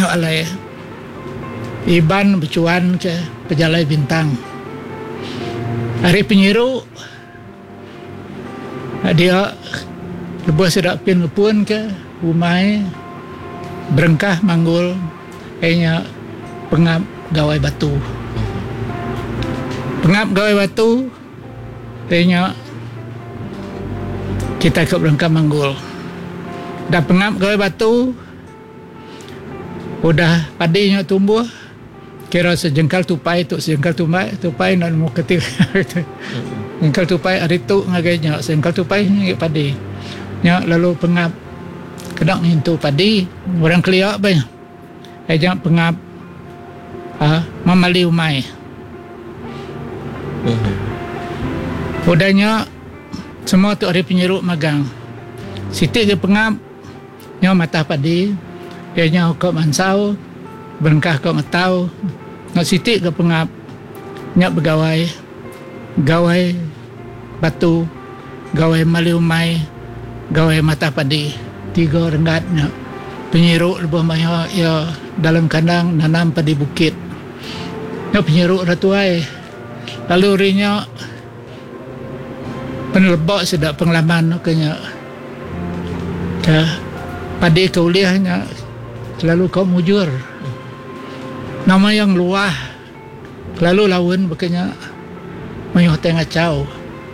nyok alai iban bercuan ke pejalai bintang. Hari penyiru dia lepas sedak pin pun ke umai berengkah manggul kayaknya pengap gawai batu. Pengap gawai batu kayaknya kita ke berengkah manggul. Dah pengap gawai batu udah padinya tumbuh kira sejengkal tupai tu tupai nak mau ketik sejengkal tupai hari tu ngagainya sejengkal tupai ngik padi nya lalu pengap kedak ngintu padi orang keliak banyak ajak pengap memali umai udahnya semua tu hari penyeruk magang sitik ke pengap nya mata padi ianya kau mansau berengkah kau ngetau nak sitik ke pengap nyak begawai gawai batu gawai mali umai gawai mata padi 3 renggatnya penyeruk lebih banyak ya dalam kandang nanam padi bukit ya penyeruk ratuai lalu rinya penelebok sedak pengalaman kenya padi kauliahnya selalu kau mujur nama yang luah lalu lawan bekenya mayuh tengah cau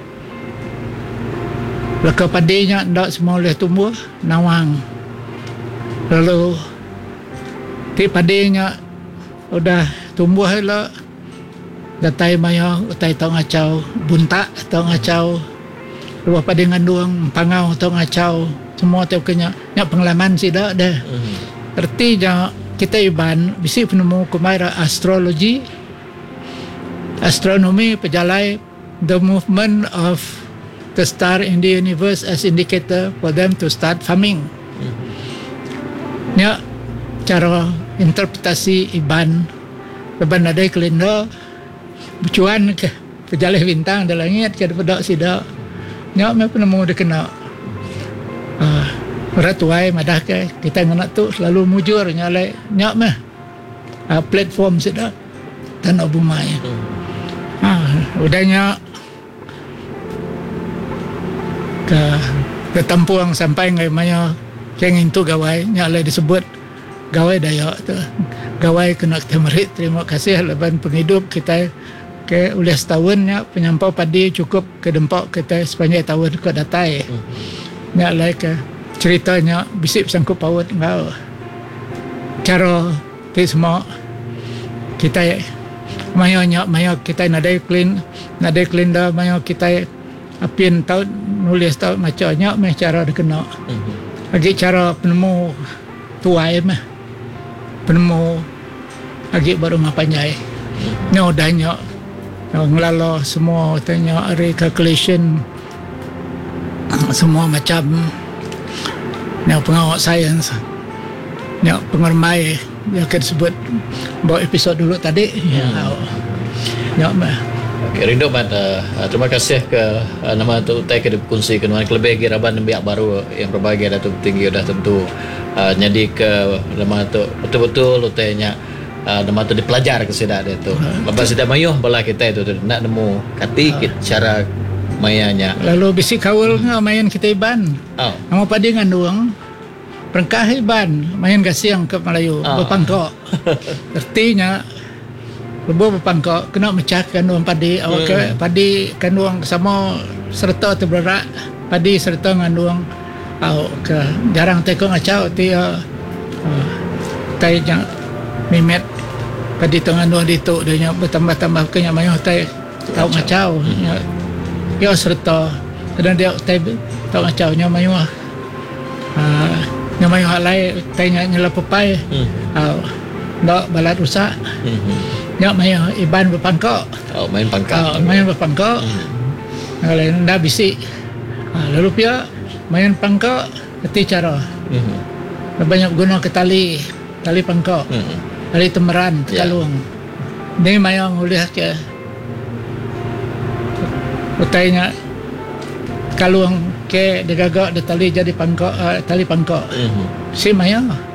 leka padinya ndak semua boleh tumbuh nawang lalu ti padinya udah tumbuh lah datai mayuh utai tau ngacau buntak tau ngacau luah padi ngandung pangau tau ngacau semua tau kenya nyak pengalaman sih dah dah artinya kita iban bisi penemu kemaira astrologi astronomi pejalai the movement of the star in the universe as indicator for them to start farming. Nya cara interpretasi iban leban ada kalender bercuan ke pejalai bintang dalam langit ke pedak sidak nya me penemu dikena ratuai madah ke kita nganak tu selalu mujur nyalai nyak mah platform sedak tanah bumai udahnya ke tampuang sampai ngai maya cengin tu gawai nyalai disebut gawai Dayak tu gawai kena temerit terima kasih leban penghidup kita ke ulah setahunnya penyampau padi cukup ke dempak kita sepanjang tahun ke datai nyalai ke ceritanya bisip sangkut paut engkau cara ti semua kita mayo kita nadai clean dah mayo kita apin tau nulis tau macamnya meh cara dikena lagi cara penemu tuai meh penemu lagi baru ngapanjai nyo danya ngelalo semua tanya recalculation semua macam yang pengawal sains yang pengermai yang akan sebut bawa episod dulu tadi ya okay, rindu pada terima kasih ke nama tu utai ke dikongsi ke nuan kelebih giraban biak baru yang berbahagia Datuk Tinggi udah tentu jadi ke nama tu betul-betul utainya nama tu dipelajar ke sidak dia tu lepas sidak mayuh bala kita itu nak nemu kati cara mayanya lalu bisi kawul mayan kita iban nama padi ngandung perengkah iban mayan gasiang ke Melayu berpangkok artinya lebuh berpangkok kena mecah kandung padi awak ke padi kandung sama serta terberak padi serta ngandung ke jarang teko ngacau ti tai jang mimet padi tengah dua dituk dia bertambah-tambah kenya mayuh tai tau ngacau ya serta dan dia tai tau ngacau nya mayuh nya mayuh alai tai nyela pepai ndak balat rusak nya mayuh iban berpangkok main pangkak main berpangkok kalau ndak bisi lalu pia main pangkok hati cara banyak guna ke tali pangkok tali temeran kalung ni mayang uliah ke utainya kalung ke digagak de tali jadi pangkok tali pangkok si mayang